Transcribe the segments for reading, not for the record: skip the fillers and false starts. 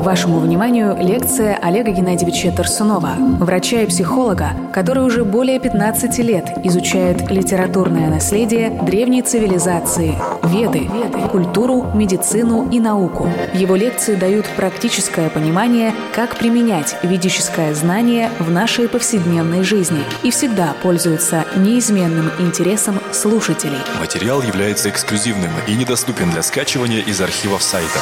Вашему вниманию лекция Олега Геннадьевича Тарсунова, врача и психолога, который уже более 15 лет изучает литературное наследие древней цивилизации, Веды, культуру, медицину и науку. Его лекции дают практическое понимание, как применять ведическое знание в нашей повседневной жизни и всегда пользуются неизменным интересом слушателей. Материал является эксклюзивным и недоступен для скачивания из архивов сайта.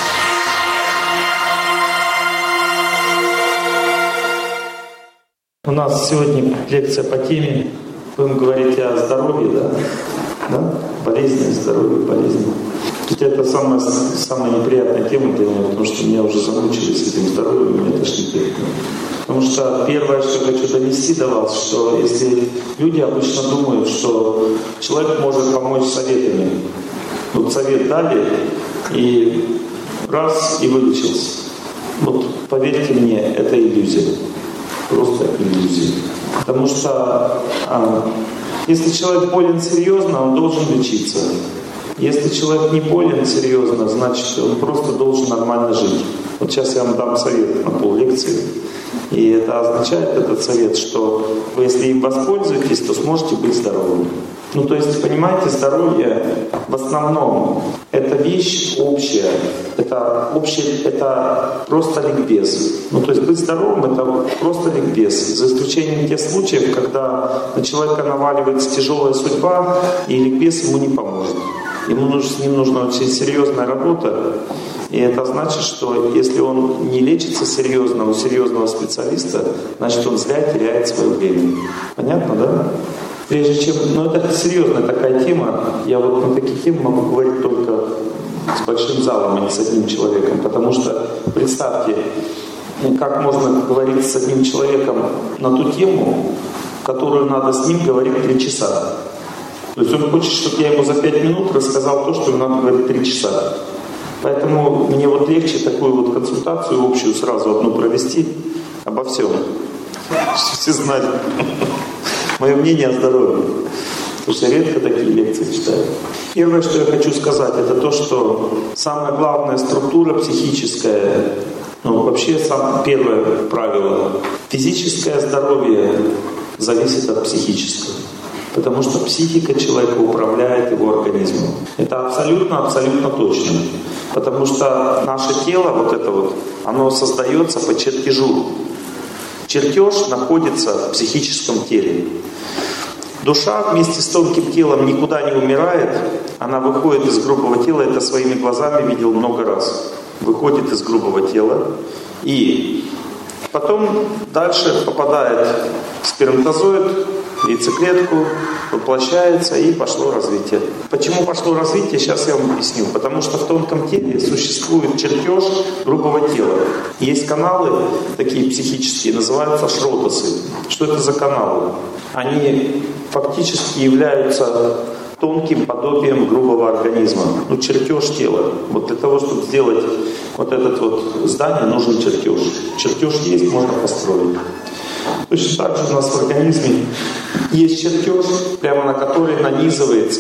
У нас сегодня лекция по теме, будем говорить о здоровье, да? Болезни, здоровье, болезни. Хотя это самая неприятная тема для меня, потому что меня уже замучили с этим здоровьем, меня тошнит. Потому что первое, что хочу донести до вас, что если люди обычно думают, что человек может помочь советами. Вот совет дали, и раз, и вылечился. Вот поверьте мне, это иллюзия. Просто иллюзия. Потому что если человек болен серьезно, он должен лечиться. Если человек не болен серьезно, значит, он просто должен нормально жить. Вот сейчас я вам дам совет на поллекции. И это означает, этот совет, что вы, если им воспользуетесь, то сможете быть здоровым. То есть, понимаете, здоровье в основном это вещь общая. Это просто ликбез. То есть быть здоровым это просто ликбез. За исключением тех случаев, когда на человека наваливается тяжелая судьба, и ликбез ему не поможет. С ним нужна очень серьезная работа. И это значит, что если он не лечится серьезно у серьезного специалиста, значит он зря теряет свое время. Понятно, да? Прежде чем... это серьезная такая тема. Я вот на такие темы могу говорить только с большим залом, а не с одним человеком. Потому что, представьте, как можно говорить с одним человеком на ту тему, которую надо с ним говорить 3 часа. То есть он хочет, чтобы я ему за 5 минут рассказал то, что ему надо говорить 3 часа. Поэтому мне вот легче такую вот консультацию общую сразу одну провести обо всем. Чтобы все знали мое мнение о здоровье. Потому что я редко такие лекции читаю. Первое, что я хочу сказать, это то, что самая главная структура психическая, вообще первое правило, физическое здоровье зависит от психического. Потому что психика человека управляет его организмом. Это абсолютно точно. Потому что наше тело, оно создается по чертежу. Чертеж находится в психическом теле. Душа вместе с тонким телом никуда не умирает. Она выходит из грубого тела. Это своими глазами видел много раз. Выходит из грубого тела. И потом дальше попадает в сперматозоид, яйцеклетку, воплощается, и пошло развитие. Почему пошло развитие, сейчас я вам объясню. Потому что в тонком теле существует чертеж грубого тела. Есть каналы такие психические, называются шротосы. Что это за каналы? Они фактически являются тонким подобием грубого организма. Чертеж тела. Вот для того, чтобы сделать вот это здание, нужен чертеж. Чертеж есть, можно построить. Точно так же у нас в организме есть чертеж, прямо на который нанизывается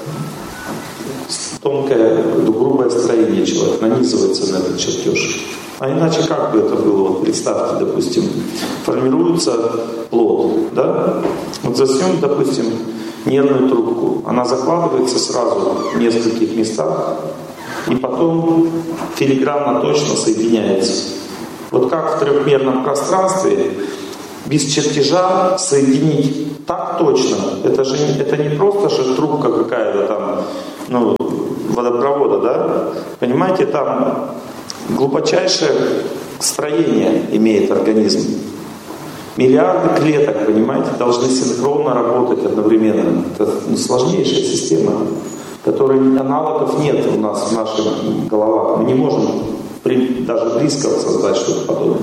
тонкое, грубое строение человека, нанизывается на этот чертеж. А иначе как бы это было? Представьте, допустим, формируется плод, да? Возьмем, допустим, нервную трубку. Она закладывается сразу в нескольких местах и потом филигранно точно соединяется. Вот как в трехмерном пространстве без чертежа соединить так точно, это не просто же трубка какая-то там, водопровода, да? Понимаете, там глубочайшее строение имеет организм. Миллиарды клеток, понимаете, должны синхронно работать одновременно. Это сложнейшая система, которой аналогов нет у нас в наших головах. Мы не можем даже близко создать что-то подобное.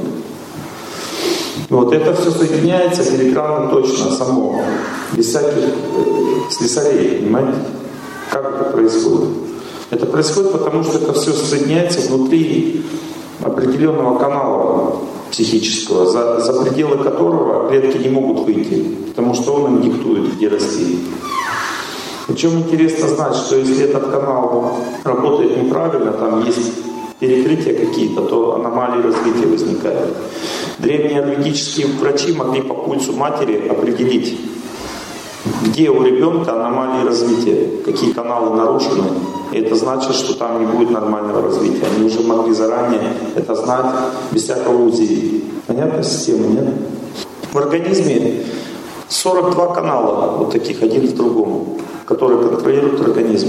Это все соединяется филигранно точно, само, без всяких слесарей, понимаете? Как это происходит? Это происходит потому, что это все соединяется внутри определенного канала психического, за пределы которого клетки не могут выйти, потому что он им диктует, где расти. Причем интересно знать, что если этот канал работает неправильно, там есть перекрытия какие-то, то аномалии развития возникают. Древние аюрведические врачи могли по пульсу матери определить, где у ребенка аномалии развития, какие каналы нарушены. И это значит, что там не будет нормального развития. Они уже могли заранее это знать без всякого УЗИ. Понятная система, нет? В организме 42 канала, вот таких, один в другом, которые контролируют организм.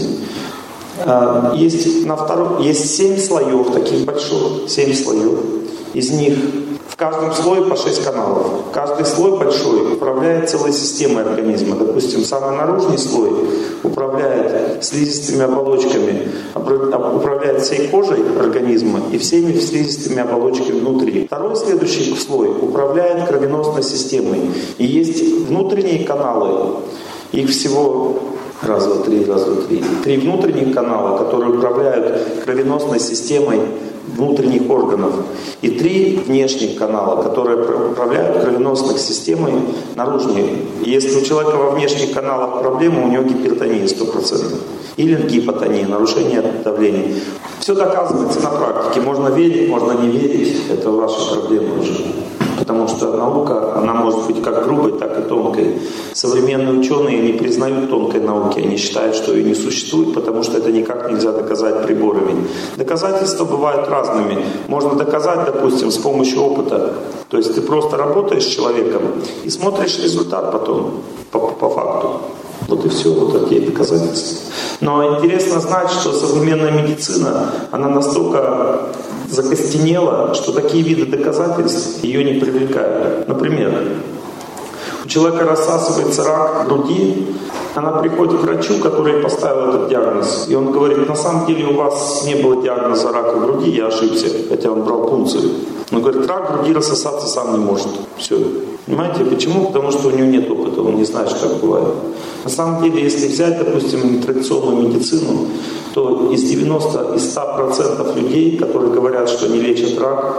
Есть 7 слоев, таких больших, 7 слоев. Из них в каждом слое по 6 каналов. Каждый слой большой управляет целой системой организма. Допустим, самый наружный слой управляет слизистыми оболочками, управляет всей кожей организма и всеми слизистыми оболочками внутри. Второй, следующий слой, управляет кровеносной системой. И есть внутренние каналы, их всего раз, два, три. 3 внутренних канала, которые управляют кровеносной системой внутренних органов. И 3 внешних канала, которые управляют кровеносной системой наружной. И если у человека во внешних каналах проблемы, у него гипертония 100%. Или гипотония, нарушение давления. Все доказывается на практике. Можно верить, можно не верить. Это ваша проблема уже. Потому что наука, она может быть как грубой, так и тонкой. Современные ученые не признают тонкой науки. Они считают, что ее не существует, потому что это никак нельзя доказать приборами. Доказательства бывают разными. Можно доказать, допустим, с помощью опыта. То есть ты просто работаешь с человеком и смотришь результат потом, по факту. Вот и все, вот такие доказательства. Но интересно знать, что современная медицина, она настолько закостенела, что такие виды доказательств ее не привлекают. Например, у человека рассасывается рак груди, она приходит к врачу, который поставил этот диагноз, и он говорит: на самом деле у вас не было диагноза рака груди, я ошибся, хотя он брал пункцию. Он говорит: рак груди рассосаться сам не может. Все. Понимаете, почему? Потому что у него нет опыта, он не знает, что так бывает. На самом деле, если взять, допустим, традиционную медицину, то из 100% людей, которые говорят, что не лечат рак,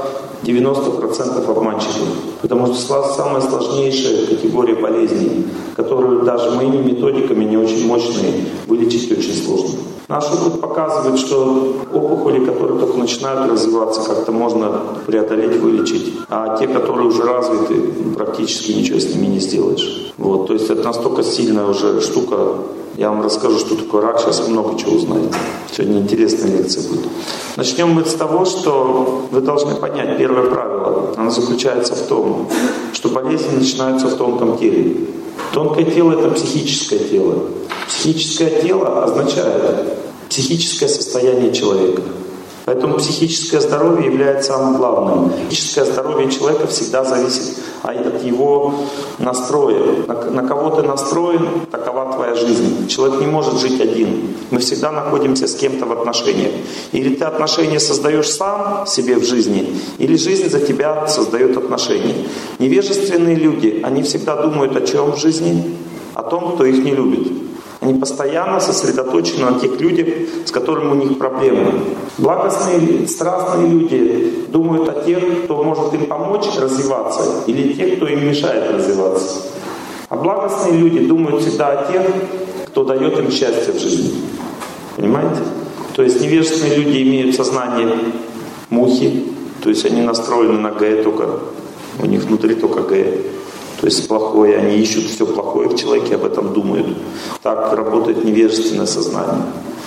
90% обманщиков. Потому что самая сложнейшая категория болезней, которую даже моими методиками, не очень мощные, вылечить очень сложно. Наш опыт показывает, что опухоли, которые только начинают развиваться, как-то можно преодолеть, вылечить. А те, которые уже развиты, практически ничего с ними не сделаешь. Вот, то есть это настолько сильная уже штука. Я вам расскажу, что такое рак, сейчас много чего узнаете. Сегодня интересная лекция будет. Начнем мы с того, что вы должны понять первое правило. Оно заключается в том, что болезни начинаются в тонком теле. Тонкое тело — это психическое тело. Психическое тело означает психическое состояние человека. Поэтому психическое здоровье является самым главным. Психическое здоровье человека всегда зависит от его настроя. На кого ты настроен, такова твоя жизнь. Человек не может жить один. Мы всегда находимся с кем-то в отношениях. Или ты отношения создаешь сам себе в жизни, или жизнь за тебя создает отношения. Невежественные люди, они всегда думают о чем в жизни? О том, кто их не любит. Они постоянно сосредоточены на тех людях, с которыми у них проблемы. Благостные, страстные люди думают о тех, кто может им помочь развиваться, или тех, кто им мешает развиваться. А благостные люди думают всегда о тех, кто дает им счастье в жизни. Понимаете? То есть невежественные люди имеют сознание мухи, то есть они настроены на Г только, у них внутри только Г. То есть плохое, они ищут все плохое в человеке, об этом думают. Так работает невежественное сознание.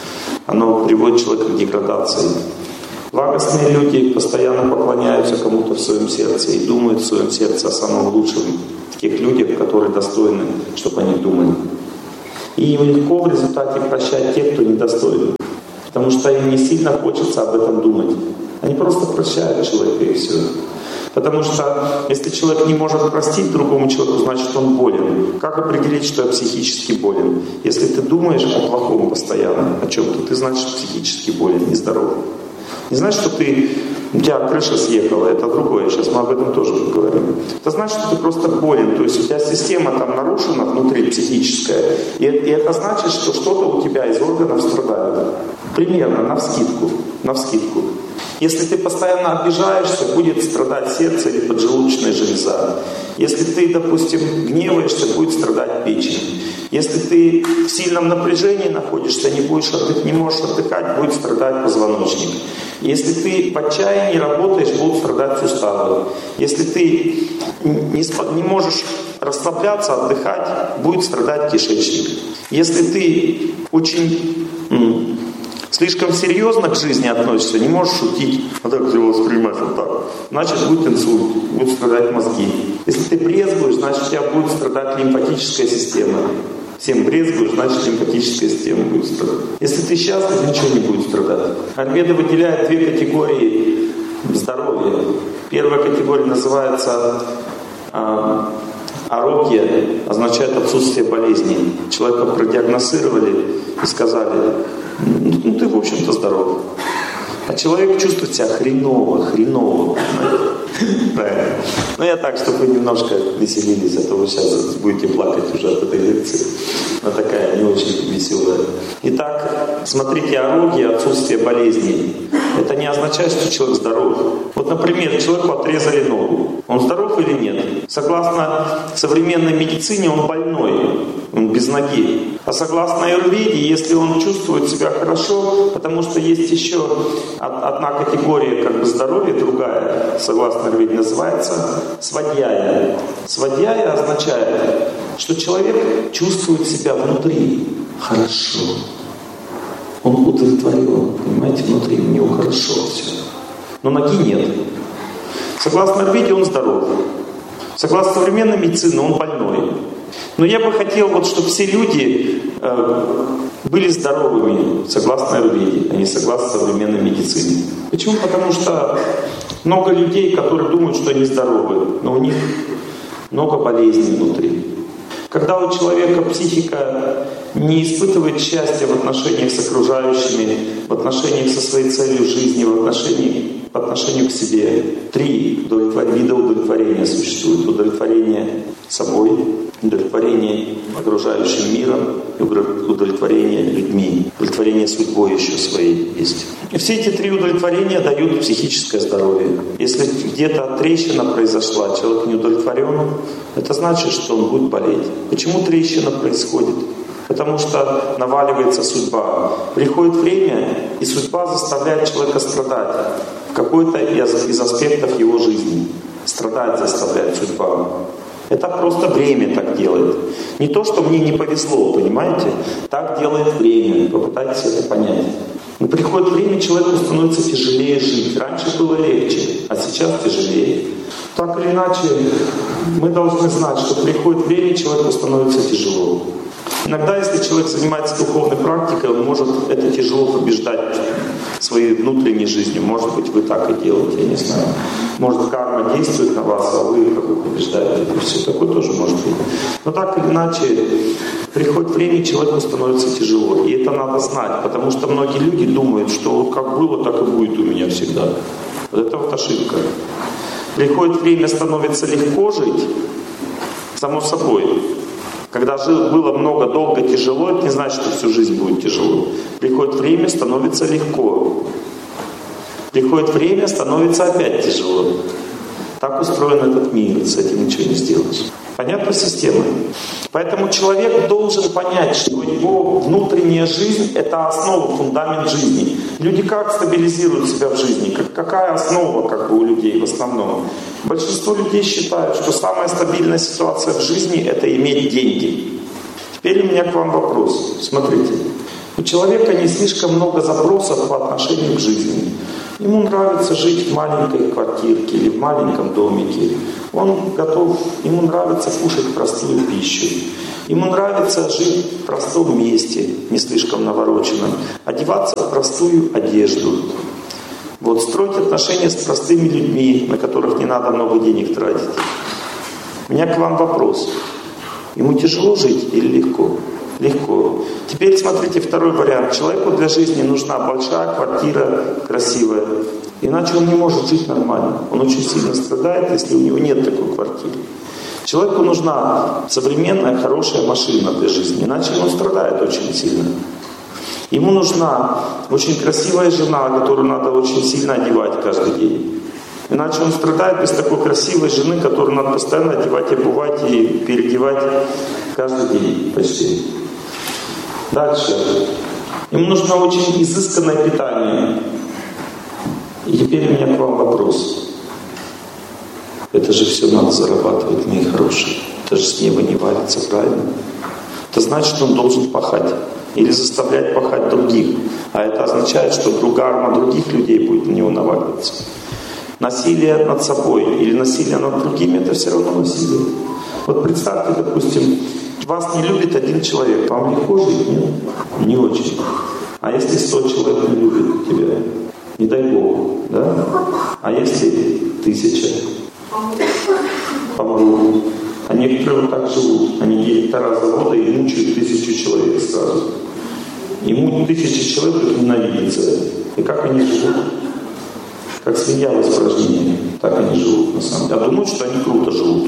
Оно приводит человека к деградации. Благостные люди постоянно поклоняются кому-то в своем сердце и думают в своем сердце о самом лучшем, в тех людях, которые достойны, чтобы они думали. И им легко в результате прощать тех, кто недостоин. Потому что им не сильно хочется об этом думать. Они просто прощают человека и все. Потому что если человек не может простить другому человеку, значит он болен. Как определить, что я психически болен? Если ты думаешь о плохом постоянно, о чем-то, ты значит психически болен, нездоров. Не значит, что у тебя крыша съехала, это другое. Сейчас мы об этом тоже поговорим. Это значит, что ты просто болен. То есть у тебя система там нарушена внутри, психическая. И это значит, что что-то у тебя из органов страдает. Примерно, навскидку. Если ты постоянно обижаешься, будет страдать сердце или поджелудочная железа. Если ты, допустим, гневаешься, будет страдать печень. Если ты в сильном напряжении находишься, не можешь отдыхать, будет страдать позвоночник. Если ты в отчаянии работаешь, будут страдать суставы. Если ты не можешь расслабляться, отдыхать, будет страдать кишечник. Если ты очень слишком серьезно к жизни относишься, не можешь шутить, а так его воспринимать вот так, значит будет инсульт, будут страдать мозги. Если ты брезгуешь, значит у тебя будет страдать лимфатическая система. Всем брезгуешь, значит лимфатическая система будет страдать. Если ты счастлив, ничего не будет страдать. Аюрведа выделяет две категории здоровья. Первая категория называется арогья, означает отсутствие болезней. Человека продиагностировали и сказали, ну ты в общем-то здоров. А человек чувствует себя хреново. Правильно. Ну я так, чтобы вы немножко веселились, а то вы сейчас будете плакать уже от этой лекции. Она такая не очень веселая. Итак, смотрите, арогия, отсутствие болезней. Это не означает, что человек здоров. Вот, например, человеку отрезали ногу. Он здоров или нет? Согласно современной медицине, он больной. Он без ноги. А согласно аюрведе, если он чувствует себя хорошо, потому что есть еще одна категория как бы здоровья, другая, согласно аюрведе, называется свадьяя. Свадьяя означает, что человек чувствует себя внутри хорошо. Он удовлетворен, понимаете, внутри у него хорошо все. Но ноги нет. Согласно аюрведе он здоров. Согласно современной медицине он больной. Но я бы хотел, вот, чтобы все люди были здоровыми, согласно аюрведе, а не согласно современной медицине. Почему? Потому что много людей, которые думают, что они здоровы, но у них много болезней внутри. Когда у человека психика не испытывает счастья в отношениях с окружающими, в отношениях со своей целью жизни, по отношению к себе, три вида удовлетворения существует. Удовлетворение собой, удовлетворение окружающим миром и удовлетворение людьми. Удовлетворение судьбой еще своей есть. И все эти три удовлетворения дают психическое здоровье. Если где-то трещина произошла, человек не удовлетворен, это значит, что он будет болеть. Почему трещина происходит? Потому что наваливается судьба. Приходит время, и судьба заставляет человека страдать в какой-то из аспектов его жизни. Страдать заставляет судьба. Это просто время так делает. Не то, что мне не повезло, понимаете? Так делает время. Попытайтесь это понять. Но приходит время, человеку становится тяжелее жить. Раньше было легче, а сейчас тяжелее. Так или иначе, мы должны знать, что приходит время, человеку становится тяжело. Иногда, если человек занимается духовной практикой, он может это тяжело побеждать своей внутренней жизнью. Может быть, вы так и делаете, я не знаю. Может, карма действует на вас, а вы как бы побеждаете. И все такое тоже может быть. Но так или иначе, приходит время, человеку становится тяжело. И это надо знать, потому что многие люди думают, что вот как было, так и будет у меня всегда. Вот это вот ошибка. Приходит время, становится легко жить, само собой. Когда было много, долго, тяжело, это не значит, что всю жизнь будет тяжело. Приходит время, становится легко. Приходит время, становится опять тяжело. Так устроен этот мир, с этим ничего не сделаешь. Понятна система? Поэтому человек должен понять, что его внутренняя жизнь — это основа, фундамент жизни. Люди как стабилизируют себя в жизни? Какая основа как бы у людей в основном? Большинство людей считают, что самая стабильная ситуация в жизни — это иметь деньги. Теперь у меня к вам вопрос. Смотрите. У человека не слишком много запросов по отношению к жизни. Ему нравится жить в маленькой квартирке или в маленьком домике. Ему нравится кушать простую пищу. Ему нравится жить в простом месте, не слишком навороченном. Одеваться в простую одежду. Вот, строить отношения с простыми людьми, на которых не надо много денег тратить. У меня к вам вопрос. Ему тяжело жить или легко? Легко. Теперь смотрите второй вариант. Человеку для жизни нужна большая квартира, красивая. Иначе он не может жить нормально. Он очень сильно страдает, если у него нет такой квартиры. Человеку нужна современная, хорошая машина для жизни. Иначе он страдает очень сильно. Ему нужна очень красивая жена, которую надо очень сильно одевать каждый день. Иначе он страдает без такой красивой жены, которую надо постоянно одевать, обувать и переодевать каждый день почти. Дальше. Ему нужно очень изысканное питание. И теперь у меня к вам вопрос. Это же все надо зарабатывать, мои хорошие. Это же с неба не валится, правильно? Это значит, что он должен пахать. Или заставлять пахать других. А это означает, что арма других людей будет на него наваливаться. Насилие над собой или насилие над другими, это все равно насилие. Вот представьте, допустим, вас не любит один человек. Вам легко жить? Нет? Не очень. А если 100 человек не любит тебя? Не дай Бог, да? А если 1000? Помрут. А некоторые вот так живут. Они директора завода и мучают 1000 человек сразу. Ему 1000 человек их ненавидится. И как они живут? Как свинья в испражнении. Так они живут на самом деле. А думают, что они круто живут.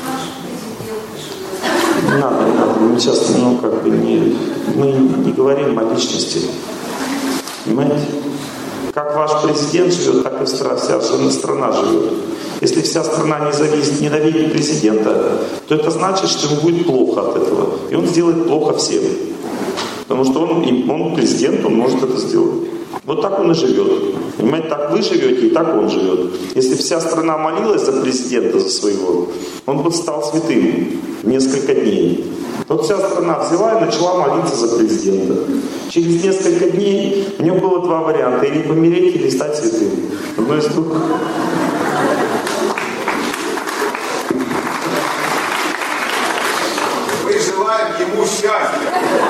Не надо. Мы сейчас, мы не говорим о личности. Понимаете? Как ваш президент живет, так и вся страна живет. Если вся страна ненавидит президента, то это значит, что ему будет плохо от этого. И он сделает плохо всем. Потому что он президент, он может это сделать. Вот так он и живет. Понимаете, так вы живете, и так он живет. Если вся страна молилась за президента, за своего, он бы стал святым в несколько дней. Вот вся страна взяла и начала молиться за президента. Через несколько дней у него было 2 варианта. Или помереть, или стать святым. Одно из двух. Мы желаем ему счастья.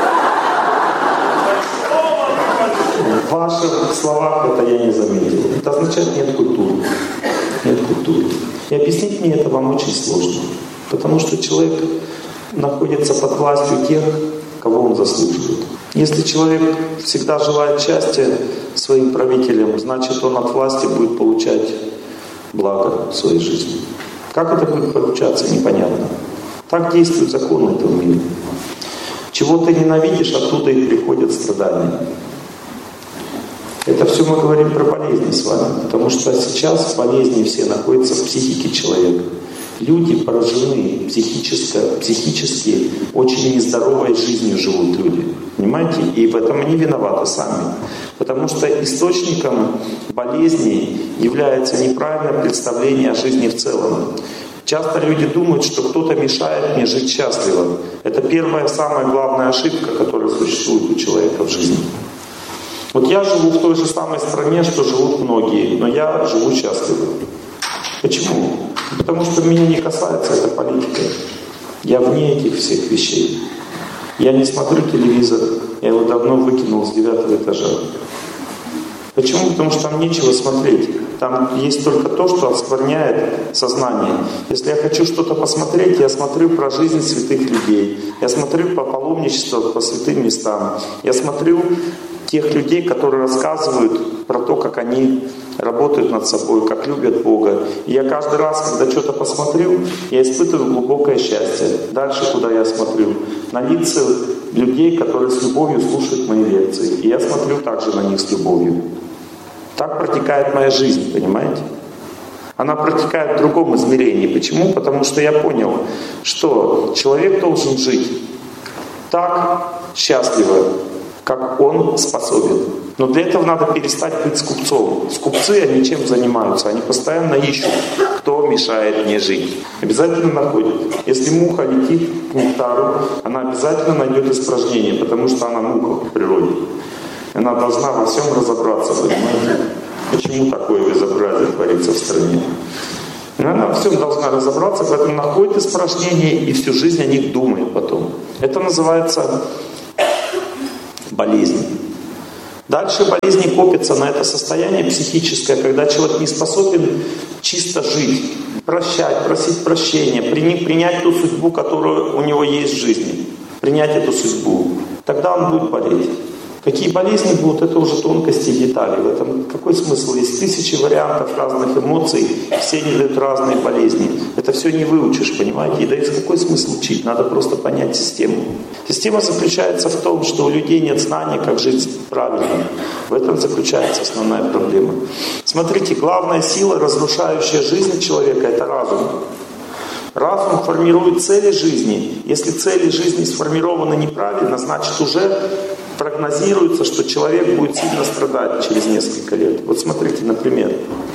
В ваших словах это я не заметил. Это означает нет культуры. Нет культуры. И объяснить мне это вам очень сложно. Потому что человек находится под властью тех, кого он заслуживает. Если человек всегда желает счастья своим правителям, значит он от власти будет получать благо в своей жизни. Как это будет получаться, непонятно. Так действуют законы этого мира. Чего ты ненавидишь, оттуда и приходят страдания. Это все мы говорим про болезни с вами, потому что сейчас болезни все находятся в психике человека. Люди поражены психически очень нездоровой жизнью живут люди. Понимаете? И в этом они виноваты сами. Потому что источником болезней является неправильное представление о жизни в целом. Часто люди думают, что кто-то мешает мне жить счастливо. Это первая, самая главная ошибка, которая существует у человека в жизни. Вот я живу в той же самой стране, что живут многие, но я живу счастливо. Почему? Потому что меня не касается эта политика. Я вне этих всех вещей. Я не смотрю телевизор, я его давно выкинул с 9-го этажа. Почему? Потому что там нечего смотреть. Там есть только то, что оскверняет сознание. Если я хочу что-то посмотреть, я смотрю про жизнь святых людей. Я смотрю по паломничеству по святым местам. Я смотрю тех людей, которые рассказывают про то, как они работают над собой, как любят Бога. И я каждый раз, когда что-то посмотрю, я испытываю глубокое счастье. Дальше, куда я смотрю? На лица людей, которые с любовью слушают мои лекции. И я смотрю также на них с любовью. Так протекает моя жизнь, понимаете? Она протекает в другом измерении. Почему? Потому что я понял, что человек должен жить так счастливо, как он способен. Но для этого надо перестать быть скупцом. Скупцы, они чем занимаются? Они постоянно ищут, кто мешает мне жить. Обязательно находят. Если муха летит к нектару, она обязательно найдет испражнение, потому что она муха в природе. Она должна во всем разобраться, понимаете? Почему такое безобразие творится в стране? Она во всем должна разобраться, поэтому находит испражнение и всю жизнь о них думает потом. Это называется болезнь. Дальше болезни копятся на это состояние психическое, когда человек не способен чисто жить, прощать, просить прощения, принять ту судьбу, которая у него есть в жизни. Принять эту судьбу. Тогда он будет болеть. Какие болезни будут, это уже тонкости и детали. В этом какой смысл? Есть тысячи вариантов разных эмоций, все они дают разные болезни. Это все не выучишь, понимаете? И дается какой смысл учить? Надо просто понять систему. Система заключается в том, что у людей нет знания, как жить правильно. В этом заключается основная проблема. Смотрите, главная сила, разрушающая жизнь человека, это разум. Разум формирует цели жизни. Если цели жизни сформированы неправильно, значит уже прогнозируется, что человек будет сильно страдать через несколько лет. Вот смотрите, например,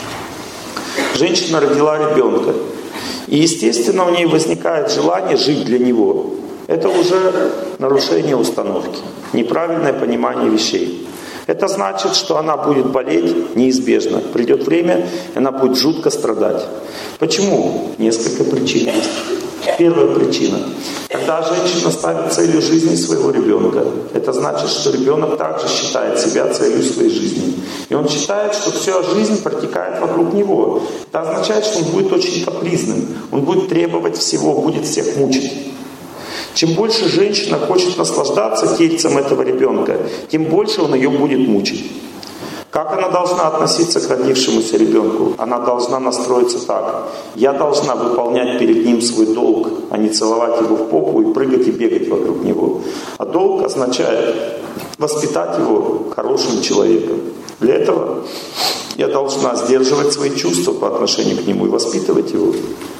женщина родила ребенка, и естественно у нее возникает желание жить для него. Это уже нарушение установки, неправильное понимание вещей. Это значит, что она будет болеть неизбежно. Придет время, и она будет жутко страдать. Почему? Несколько причин есть. Первая причина. Когда женщина ставит целью жизни своего ребенка, это значит, что ребенок также считает себя целью своей жизни. И он считает, что вся жизнь протекает вокруг него. Это означает, что он будет очень капризным. Он будет требовать всего, будет всех мучить. Чем больше женщина хочет наслаждаться тельцем этого ребенка, тем больше он ее будет мучить. Как она должна относиться к родившемуся ребенку? Она должна настроиться так. Я должна выполнять перед ним свой долг, а не целовать его в попу и прыгать и бегать вокруг него. А долг означает воспитать его хорошим человеком. Для этого я должна сдерживать свои чувства по отношению к нему и воспитывать его.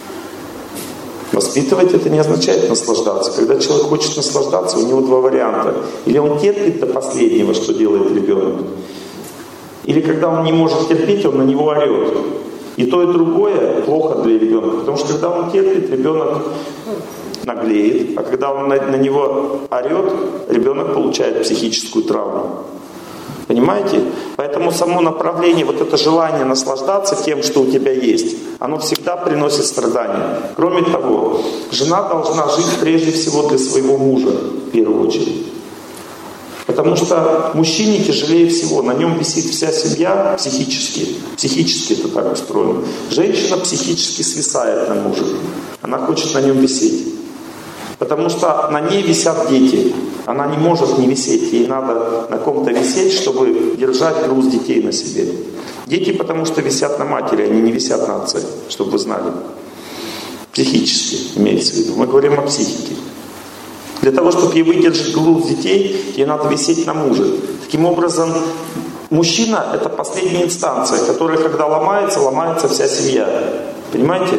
Воспитывать это не означает наслаждаться. Когда человек хочет наслаждаться, у него два варианта. Или он терпит до последнего, что делает ребенок. Или когда он не может терпеть, он на него орет. И то, и другое плохо для ребенка. Потому что когда он терпит, ребенок наглеет. А когда он на него орет, ребенок получает психическую травму. Понимаете? Поэтому само направление, вот это желание наслаждаться тем, что у тебя есть, оно всегда приносит страдания. Кроме того, жена должна жить прежде всего для своего мужа, в первую очередь. Потому что мужчине тяжелее всего, на нем висит вся семья психически. Психически это так устроено. Женщина психически свисает на мужа. Она хочет на нем висеть. Потому что на ней висят дети. Она не может не висеть. Ей надо на ком-то висеть, чтобы держать груз детей на себе. Дети потому что висят на матери, они не висят на отце, чтобы вы знали. Психически имеется в виду. Мы говорим о психике. Для того, чтобы ей выдержать груз детей, ей надо висеть на муже. Таким образом, мужчина — это последняя инстанция, которая, когда ломается вся семья. Понимаете?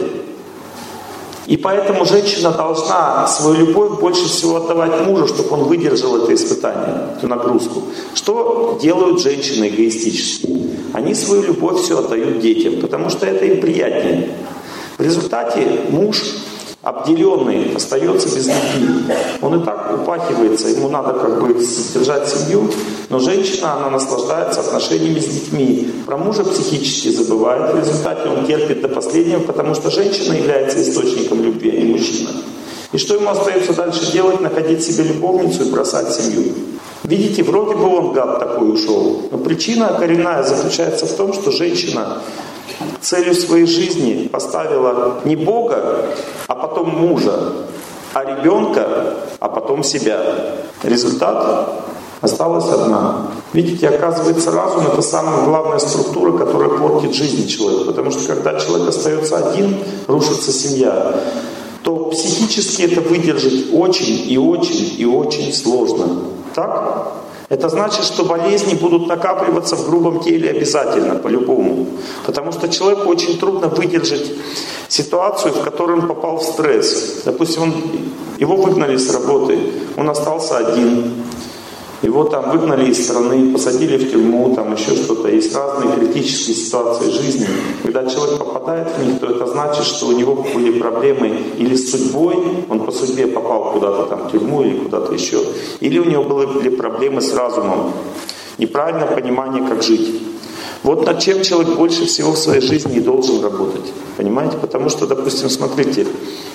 И поэтому женщина должна свою любовь больше всего отдавать мужу, чтобы он выдержал это испытание, эту нагрузку. Что делают женщины эгоистически? Они свою любовь все отдают детям, потому что это им приятнее. В результате муж, обделенный, остается без любви. Он и так упахивается, ему надо как бы содержать семью, но женщина, она наслаждается отношениями с детьми. Про мужа психически забывает, в результате он терпит до последнего, потому что женщина является источником любви, а не мужчина. И что ему остается дальше делать? Находить себе любовницу и бросать семью. Видите, вроде бы он, гад такой, ушел. Но причина коренная заключается в том, что женщина целью своей жизни поставила не Бога, а потом мужа, а ребенка, а потом себя. Результат осталась одна. Видите, оказывается, разум — это самая главная структура, которая портит жизнь человека. Потому что когда человек остается один, рушится семья, то психически это выдержать очень и очень и очень сложно. Так? Это значит, что болезни будут накапливаться в грубом теле обязательно, по-любому. Потому что человеку очень трудно выдержать ситуацию, в которой он попал в стресс. Допустим, его выгнали с работы, он остался один. Его там выгнали из страны, посадили в тюрьму, там еще что-то. Есть разные критические ситуации жизни. Когда человек попадает в них, то это значит, что у него были проблемы или с судьбой, он по судьбе попал куда-то там в тюрьму или куда-то еще, или у него были проблемы с разумом, неправильное понимание, как жить. Вот над чем человек больше всего в своей жизни и должен работать. Понимаете? Потому что, допустим, смотрите,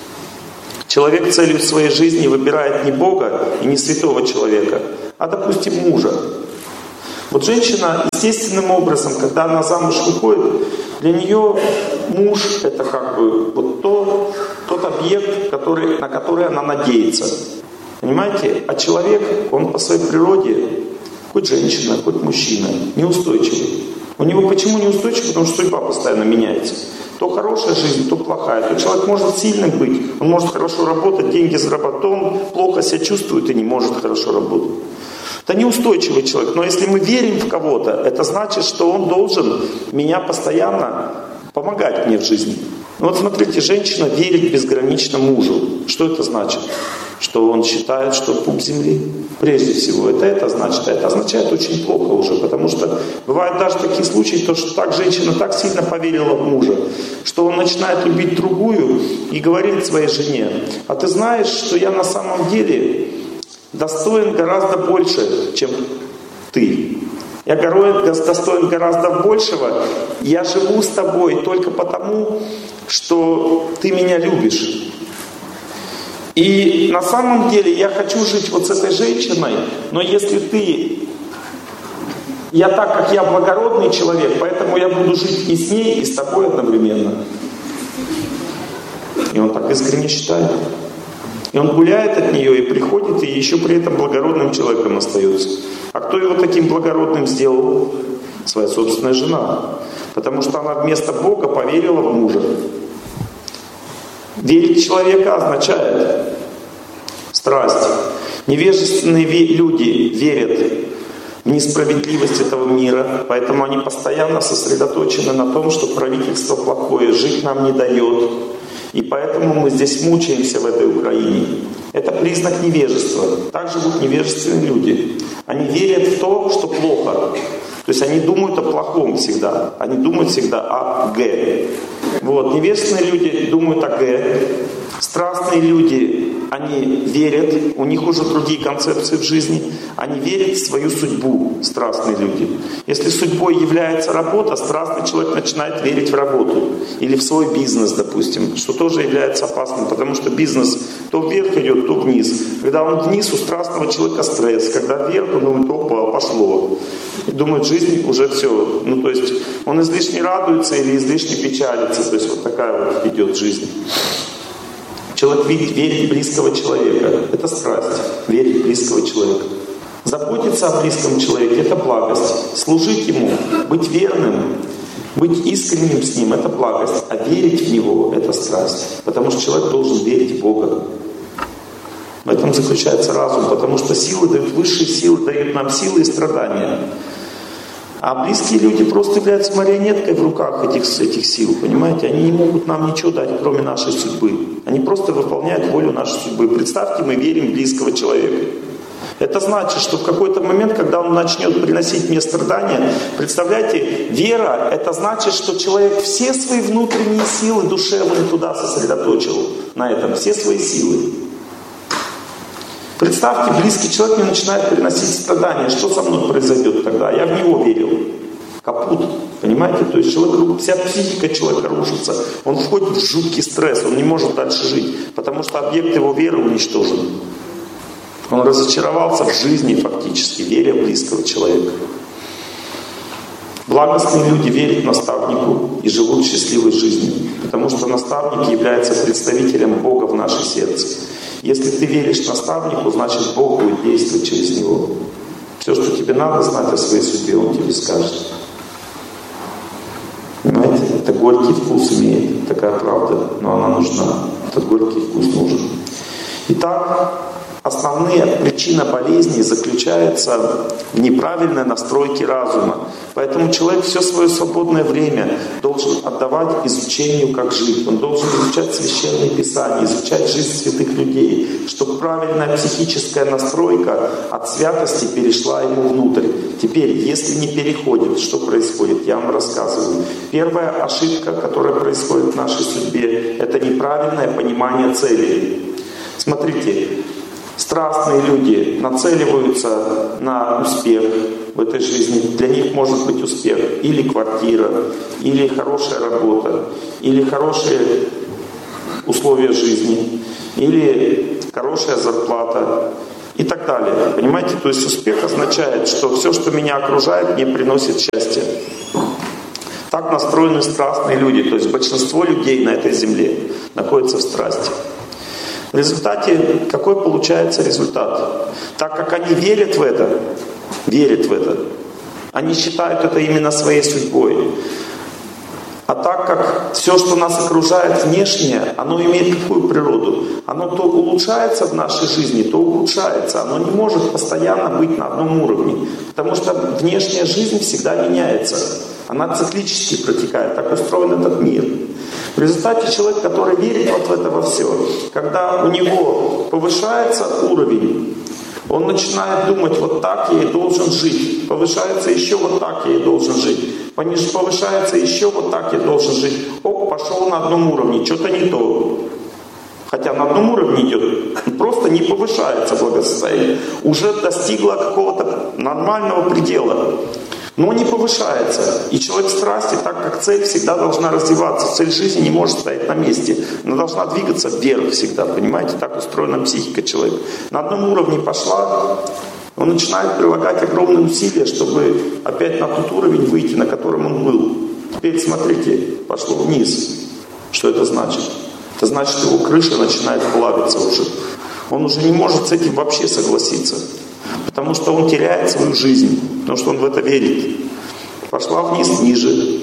человек целью своей жизни выбирает не Бога и не святого человека, а, допустим, мужа. Вот женщина естественным образом, когда она замуж выходит, для нее муж — это как бы вот тот объект, на который она надеется. Понимаете? А человек, он по своей природе, в хоть женщина, хоть мужчина, неустойчивый. У него почему неустойчивый? Потому что судьба постоянно меняется. То хорошая жизнь, то плохая. То человек может сильным быть, он может хорошо работать, деньги зарабатывать, то он плохо себя чувствует и не может хорошо работать. Это неустойчивый человек. Но если мы верим в кого-то, это значит, что он должен меня постоянно помогать мне в жизни. Ну вот смотрите, женщина верит безгранично мужу. Что это значит? Что он считает, что пуп земли. Прежде всего, это значит. Это означает очень плохо уже, потому что бывают даже такие случаи, что так женщина так сильно поверила в мужа, что он начинает любить другую и говорит своей жене: а ты знаешь, что я на самом деле достоин гораздо больше, чем ты. Я достоин гораздо большего. Я живу с тобой только потому, что ты меня любишь. И на самом деле я хочу жить вот с этой женщиной, но если я так как я благородный человек, поэтому я буду жить и с ней, и с тобой одновременно. И он так искренне считает. И он гуляет от нее и приходит, и еще при этом благородным человеком остается. А кто его таким благородным сделал? Своя собственная жена. Потому что она вместо Бога поверила в мужа. Верить в человека означает страсть. Невежественные люди верят в несправедливость этого мира, поэтому они постоянно сосредоточены на том, что правительство плохое, жить нам не дает. И поэтому мы здесь мучаемся в этой Украине. Это признак невежества. Так живут невежественные люди. Они верят в то, что плохо. То есть они думают о плохом всегда. Они думают всегда о Г. Вот. Невежественные люди думают о Г. Страстные люди, они верят, у них уже другие концепции в жизни. Они верят в свою судьбу, страстные люди. Если судьбой является работа, страстный человек начинает верить в работу. Или в свой бизнес, допустим, что тоже является опасным, потому что бизнес то вверх идет, то вниз. Когда он вниз, у страстного человека стресс. Когда вверх, он думает: опа, пошло. И думает, жизнь уже все. Ну, то есть он излишне радуется или излишне печалится. То есть вот такая вот идет жизнь. Человек верит в близкого человека. Это страсть. Верить в близкого человека. Заботиться о близком человеке — это благость. Служить ему, быть верным, быть искренним с ним — это благость. А верить в него — это страсть. Потому что человек должен верить в Бога. В этом заключается разум. Потому что силы дают, высшие силы дают нам силы и страдания. А близкие люди просто являются марионеткой в руках этих сил, понимаете? Они не могут нам ничего дать, кроме нашей судьбы. Они просто выполняют волю нашей судьбы. Представьте, мы верим в близкого человека. Это значит, что в какой-то момент, когда он начнет приносить мне страдания, представляете, вера — это значит, что человек все свои внутренние силы душевные туда сосредоточил, на этом, все свои силы. Представьте, близкий человек мне начинает приносить страдания. Что со мной произойдет тогда? Я в него верил. Капут. Понимаете? То есть вся психика человека рушится. Он входит в жуткий стресс. Он не может дальше жить. Потому что объект его веры уничтожен. Он разочаровался в жизни фактически, веря в близкого человека. Благостные люди верят наставнику и живут счастливой жизнью. Потому что наставник является представителем Бога в наше сердце. Если ты веришь наставнику, значит Бог будет действовать через него. Все, что тебе надо знать о своей судьбе, Он тебе скажет. Понимаете? Это горький вкус имеет, такая правда, но она нужна. Этот горький вкус нужен. Итак, основная причина болезней заключается в неправильной настройке разума. Поэтому человек все свое свободное время должен отдавать изучению, как жить. Он должен изучать Священное Писание, изучать жизнь святых людей, чтобы правильная психическая настройка от святости перешла ему внутрь. Теперь, если не переходит, что происходит? Я вам рассказываю. Первая ошибка, которая происходит в нашей судьбе, это неправильное понимание цели. Смотрите, страстные люди нацеливаются на успех в этой жизни. Для них может быть успех или квартира, или хорошая работа, или хорошие условия жизни, или хорошая зарплата и так далее. Понимаете? То есть успех означает, что все, что меня окружает, мне приносит счастье. Так настроены страстные люди. То есть большинство людей на этой земле находятся в страсти. В результате, какой получается результат? Так как они верят в это, верят в это. Они считают это именно своей судьбой. А так как все, что нас окружает внешнее, оно имеет какую природу? Оно то улучшается в нашей жизни, то ухудшается. Оно не может постоянно быть на одном уровне. Потому что внешняя жизнь всегда меняется. Она циклически протекает. Так устроен этот мир. В результате человек, который верит вот в это во все, когда у него повышается уровень, он начинает думать, вот так я и должен жить. Повышается еще, вот так я и должен жить. Повышается еще, вот так я должен жить. Оп, пошел на одном уровне, что-то не то. Хотя на одном уровне идет, просто не повышается благосостояние. Уже достигло какого-то нормального предела. Но не повышается. И человек в страсти, так как цель всегда должна развиваться. Цель жизни не может стоять на месте. Она должна двигаться вверх всегда. Понимаете, так устроена психика человека. На одном уровне пошла, он начинает прилагать огромные усилия, чтобы опять на тот уровень выйти, на котором он был. Теперь смотрите, пошло вниз. Что это значит? Это значит, что его крыша начинает плавиться уже. Он уже не может с этим вообще согласиться. Потому что он теряет свою жизнь, потому что он в это верит. Пошла вниз, ниже.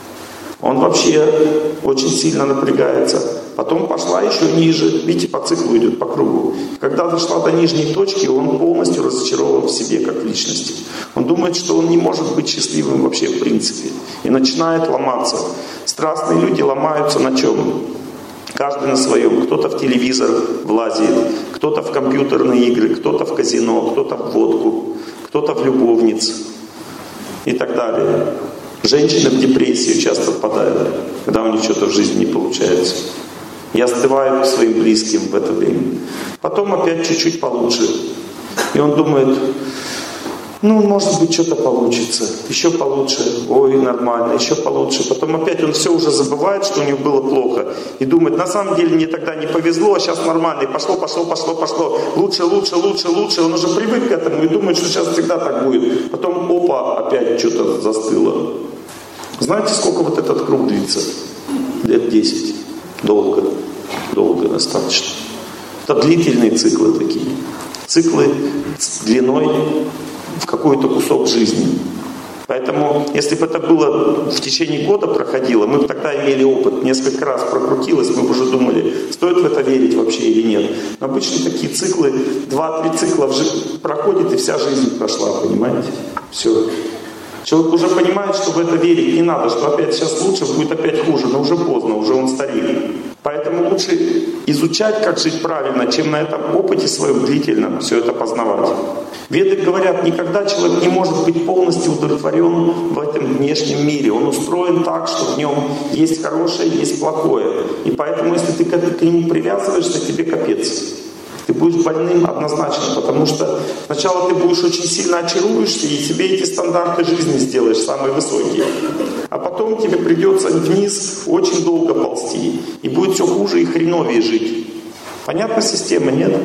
Он вообще очень сильно напрягается. Потом пошла еще ниже. Видите, по циклу идет, по кругу. Когда дошла до нижней точки, он полностью разочарован в себе, как в личности. Он думает, что он не может быть счастливым вообще в принципе. И начинает ломаться. Страстные люди ломаются на чем? Каждый на своем. Кто-то в телевизор влазит, кто-то в компьютерные игры, кто-то в казино, кто-то в водку, кто-то в любовниц и так далее. Женщины в депрессию часто впадают, когда у них что-то в жизни не получается. И остывают к своим близким в это время. Потом опять чуть-чуть получше. И он думает, ну, может быть, что-то получится, еще получше, ой, нормально, еще получше. Потом опять он все уже забывает, что у него было плохо. И думает, на самом деле мне тогда не повезло, а сейчас нормально. И пошло. Лучше. Он уже привык к этому и думает, что сейчас всегда так будет. Потом, опа, опять что-то застыло. Знаете, сколько вот этот круг длится? Лет 10. Долго достаточно. Это длительные циклы такие. Циклы с длиной в какой-то кусок жизни. Поэтому, если бы это было в течение года проходило, мы бы тогда имели опыт, несколько раз прокрутилось, мы бы уже думали, стоит в это верить вообще или нет. Но обычно такие циклы, 2-3 цикла проходит, и вся жизнь прошла, понимаете? Все. Человек уже понимает, что в это верить не надо, что опять сейчас лучше, будет опять хуже, но уже поздно, уже он старик. Поэтому лучше изучать, как жить правильно, чем на этом опыте своем длительном все это познавать. Веды говорят, никогда человек не может быть полностью удовлетворен в этом внешнем мире. Он устроен так, что в нем есть хорошее, есть плохое. И поэтому, если ты к нему привязываешься, тебе капец. Ты будешь больным однозначно, потому что сначала ты будешь очень сильно очаруешься, и себе эти стандарты жизни сделаешь самые высокие. А потом тебе придется вниз очень долго ползти. И будет все хуже и хреновее жить. Понятна система, нет?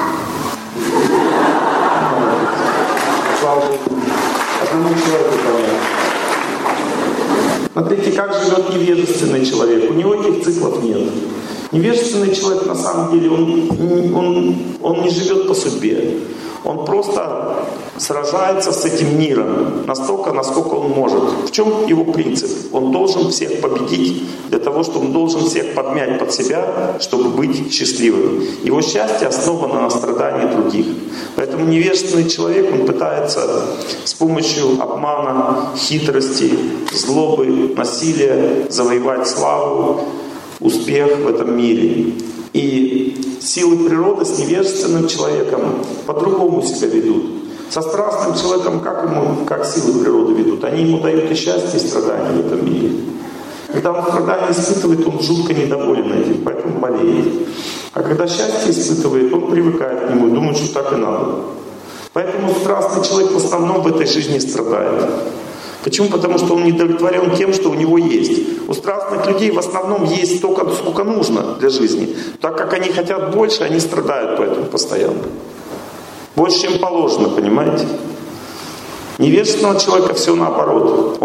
Слава Богу. Одному человеку понятно. Смотрите, как живет невежественный человек. У него этих циклов нет. Невежественный человек, на самом деле, он не живет по судьбе. Он просто сражается с этим миром настолько, насколько он может. В чем его принцип? Он должен всех победить для того, чтобы он должен всех подмять под себя, чтобы быть счастливым. Его счастье основано на страдании других. Поэтому невежественный человек, он пытается с помощью обмана, хитрости, злобы, насилия завоевать славу, успех в этом мире. И силы природы с невежественным человеком по-другому себя ведут. Со страстным человеком как силы природы ведут? Они ему дают и счастье, и страдания в этом мире. Когда он страдания испытывает, он жутко недоволен этим, поэтому болеет. А когда счастье испытывает, он привыкает к нему и думает, что так и надо. Поэтому страстный человек в основном в этой жизни страдает. Почему? Потому что он не удовлетворен тем, что у него есть. У страстных людей в основном есть столько, сколько нужно для жизни. Так как они хотят больше, они страдают поэтому постоянно. Больше, чем положено, понимаете? Невежественного человека все наоборот.